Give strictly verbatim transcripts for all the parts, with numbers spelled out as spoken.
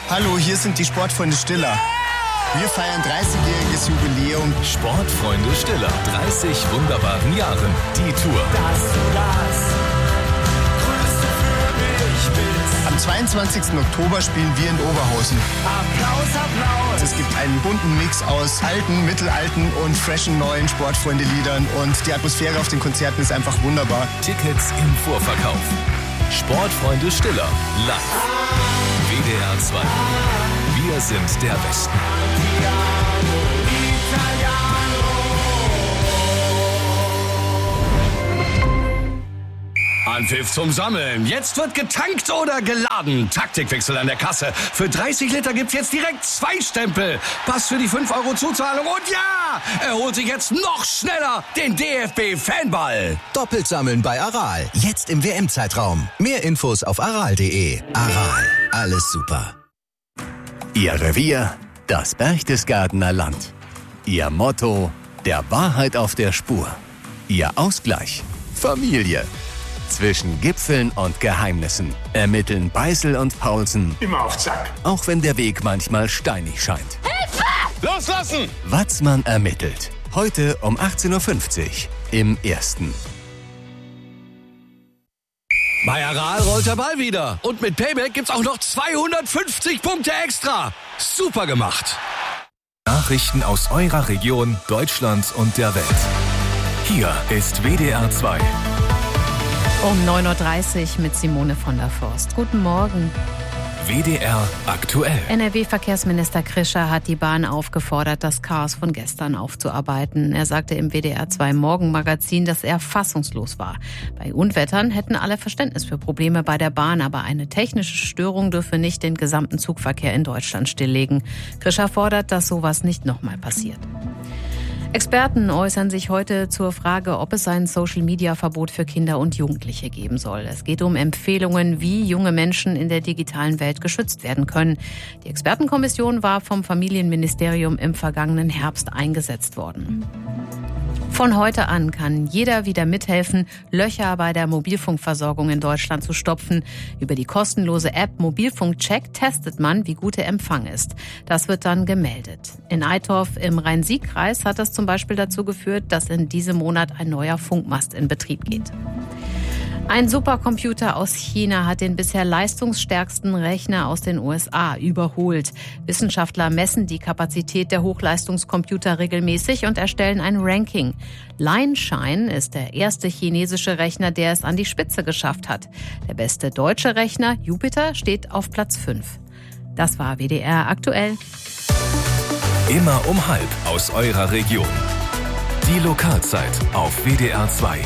Hallo, hier sind die Sportfreunde Stiller. Wir feiern dreißigjähriges Jubiläum. Sportfreunde Stiller, dreißig wunderbaren Jahren. Die Tour. Dass du das Größte für mich bist. Am zweiundzwanzigsten Oktober spielen wir in Oberhausen. Applaus, Applaus. Es gibt einen bunten Mix aus alten, mittelalten und freshen neuen Sportfreunde-Liedern. Und die Atmosphäre auf den Konzerten ist einfach wunderbar. Tickets im Vorverkauf. Sportfreunde Stiller, live. W D R zwei. Wir sind der Westen. Anpfiff zum Sammeln. Jetzt wird getankt oder geladen. Taktikwechsel an der Kasse. Für dreißig Liter gibt's jetzt direkt zwei Stempel. Pass für die fünf Euro Zuzahlung. Und ja, er holt sich jetzt noch schneller den D F B-Fanball. Doppelt sammeln bei Aral. Jetzt im W M-Zeitraum. Mehr Infos auf aral punkt de. Aral. Alles super. Ihr Revier, das Berchtesgadener Land. Ihr Motto, der Wahrheit auf der Spur. Ihr Ausgleich, Familie. Zwischen Gipfeln und Geheimnissen ermitteln Beißel und Paulsen. Immer auf Zack. Auch wenn der Weg manchmal steinig scheint. Hilfe! Loslassen! Watzmann ermittelt. Heute um achtzehn Uhr fünfzig im Ersten. Bei Aral rollt der Ball wieder. Und mit Payback gibt's auch noch zweihundertfünfzig Punkte extra. Super gemacht. Nachrichten aus eurer Region, Deutschland und der Welt. Hier ist W D R zwei. Um neun Uhr dreißig mit Simone von der Forst. Guten Morgen. W D R aktuell. N R W-Verkehrsminister Krischer hat die Bahn aufgefordert, das Chaos von gestern aufzuarbeiten. Er sagte im W D R zwei Morgenmagazin, dass er fassungslos war. Bei Unwettern hätten alle Verständnis für Probleme bei der Bahn, aber eine technische Störung dürfe nicht den gesamten Zugverkehr in Deutschland stilllegen. Krischer fordert, dass sowas nicht nochmal passiert. Experten äußern sich heute zur Frage, ob es ein Social-Media-Verbot für Kinder und Jugendliche geben soll. Es geht um Empfehlungen, wie junge Menschen in der digitalen Welt geschützt werden können. Die Expertenkommission war vom Familienministerium im vergangenen Herbst eingesetzt worden. Von heute an kann jeder wieder mithelfen, Löcher bei der Mobilfunkversorgung in Deutschland zu stopfen. Über die kostenlose App Mobilfunkcheck testet man, wie gut der Empfang ist. Das wird dann gemeldet. In Eitorf im Rhein-Sieg-Kreis hat das zum Beispiel dazu geführt, dass in diesem Monat ein neuer Funkmast in Betrieb geht. Ein Supercomputer aus China hat den bisher leistungsstärksten Rechner aus den U S A überholt. Wissenschaftler messen die Kapazität der Hochleistungscomputer regelmäßig und erstellen ein Ranking. Lianshine ist der erste chinesische Rechner, der es an die Spitze geschafft hat. Der beste deutsche Rechner, Jupiter, steht auf Platz fünf. Das war W D R aktuell. Immer um halb aus eurer Region. Die Lokalzeit auf W D R zwei.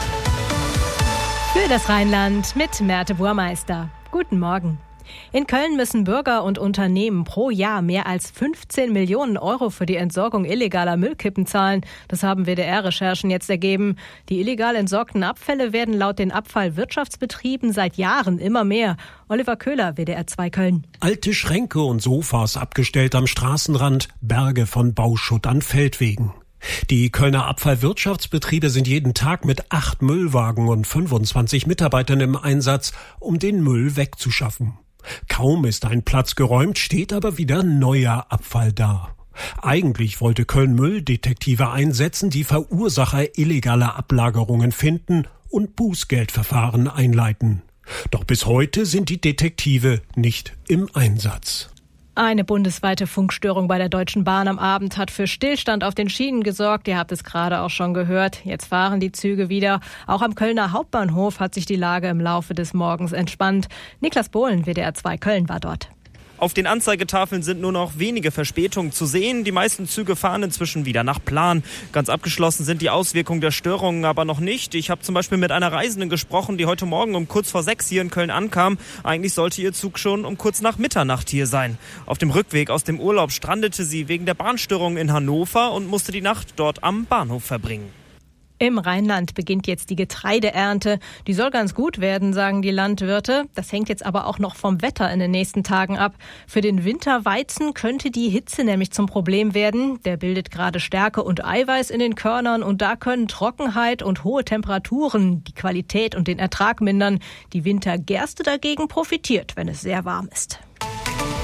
Für das Rheinland mit Märte Burmeister. Guten Morgen. In Köln müssen Bürger und Unternehmen pro Jahr mehr als fünfzehn Millionen Euro für die Entsorgung illegaler Müllkippen zahlen. Das haben W D R-Recherchen jetzt ergeben. Die illegal entsorgten Abfälle werden laut den Abfallwirtschaftsbetrieben seit Jahren immer mehr. Oliver Köhler, W D R zwei Köln. Alte Schränke und Sofas abgestellt am Straßenrand, Berge von Bauschutt an Feldwegen. Die Kölner Abfallwirtschaftsbetriebe sind jeden Tag mit acht Müllwagen und fünfundzwanzig Mitarbeitern im Einsatz, um den Müll wegzuschaffen. Kaum ist ein Platz geräumt, steht aber wieder neuer Abfall da. Eigentlich wollte Köln Mülldetektive einsetzen, die Verursacher illegaler Ablagerungen finden und Bußgeldverfahren einleiten. Doch bis heute sind die Detektive nicht im Einsatz. Eine bundesweite Funkstörung bei der Deutschen Bahn am Abend hat für Stillstand auf den Schienen gesorgt. Ihr habt es gerade auch schon gehört. Jetzt fahren die Züge wieder. Auch am Kölner Hauptbahnhof hat sich die Lage im Laufe des Morgens entspannt. Niklas Bohlen, W D R zwei Köln, war dort. Auf den Anzeigetafeln sind nur noch wenige Verspätungen zu sehen. Die meisten Züge fahren inzwischen wieder nach Plan. Ganz abgeschlossen sind die Auswirkungen der Störungen aber noch nicht. Ich habe zum Beispiel mit einer Reisenden gesprochen, die heute Morgen um kurz vor sechs hier in Köln ankam. Eigentlich sollte ihr Zug schon um kurz nach Mitternacht hier sein. Auf dem Rückweg aus dem Urlaub strandete sie wegen der Bahnstörungen in Hannover und musste die Nacht dort am Bahnhof verbringen. Im Rheinland beginnt jetzt die Getreideernte. Die soll ganz gut werden, sagen die Landwirte. Das hängt jetzt aber auch noch vom Wetter in den nächsten Tagen ab. Für den Winterweizen könnte die Hitze nämlich zum Problem werden. Der bildet gerade Stärke und Eiweiß in den Körnern und da können Trockenheit und hohe Temperaturen die Qualität und den Ertrag mindern. Die Wintergerste dagegen profitiert, wenn es sehr warm ist.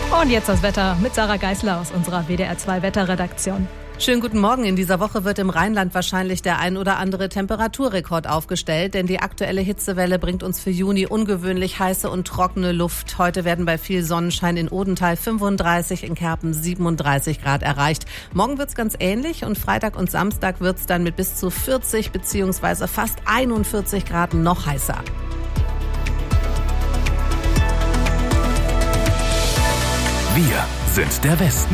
Und jetzt das Wetter mit Sarah Geisler aus unserer W D R zwei Wetterredaktion. Schönen guten Morgen. In dieser Woche wird im Rheinland wahrscheinlich der ein oder andere Temperaturrekord aufgestellt, denn die aktuelle Hitzewelle bringt uns für Juni ungewöhnlich heiße und trockene Luft. Heute werden bei viel Sonnenschein in Odenthal fünfunddreißig, in Kerpen siebenunddreißig Grad erreicht. Morgen wird's ganz ähnlich und Freitag und Samstag wird's dann mit bis zu vierzig bzw. fast einundvierzig Grad noch heißer. Wir sind der Westen.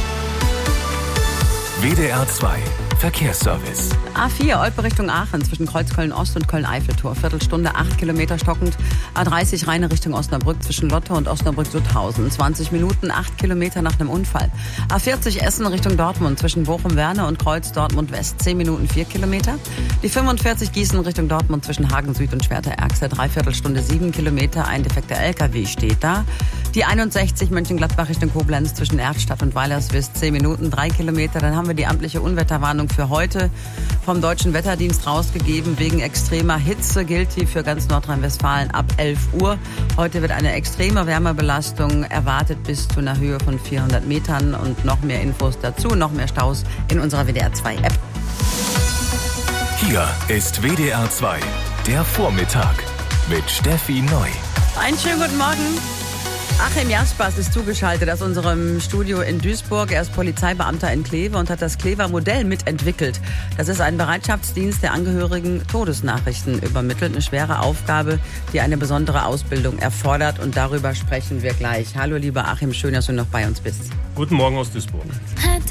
W D R zwei Verkehrsservice. A vier Olpe Richtung Aachen zwischen Kreuzköln-Ost und Köln-Eiffeltor. Viertelstunde, acht Kilometer stockend. A dreißig Rheine Richtung Osnabrück zwischen Lotte und Osnabrück-Sutthausen. zwanzig Minuten, acht Kilometer nach einem Unfall. A vierzig Essen Richtung Dortmund zwischen Bochum-Werne und Kreuz Dortmund-West. zehn Minuten, vier Kilometer. Die fünfundvierzig Gießen Richtung Dortmund zwischen Hagen Süd und Schwerter-Erxel. Dreiviertelstunde, sieben Kilometer. Ein defekter L K W steht da. Die einundsechzig Mönchengladbach Richtung Koblenz zwischen Erftstadt und Weilerswist. zehn Minuten, drei Kilometer. Dann haben wir die amtliche Unwetterwarnung für heute vom Deutschen Wetterdienst rausgegeben. Wegen extremer Hitze gilt die für ganz Nordrhein-Westfalen ab elf Uhr. Heute wird eine extreme Wärmebelastung erwartet bis zu einer Höhe von vierhundert Metern. Und noch mehr Infos dazu, noch mehr Staus in unserer W D R zwei App. Hier ist W D R zwei, der Vormittag mit Steffi Neu. Einen schönen guten Morgen. Achim Jaspers ist zugeschaltet aus unserem Studio in Duisburg. Er ist Polizeibeamter in Kleve und hat das Klever Modell mitentwickelt. Das ist ein Bereitschaftsdienst, der Angehörigen Todesnachrichten übermittelt. Eine schwere Aufgabe, die eine besondere Ausbildung erfordert. Und darüber sprechen wir gleich. Hallo lieber Achim, schön, dass du noch bei uns bist. Guten Morgen aus Duisburg.